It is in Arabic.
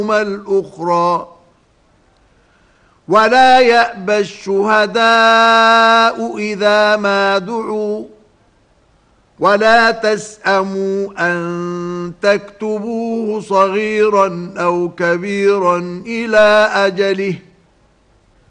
الأخرى. ولا يأبى الشهداء إذا ما دعوا ولا تسأموا أن تكتبوه صغيرا أو كبيرا إلى أجله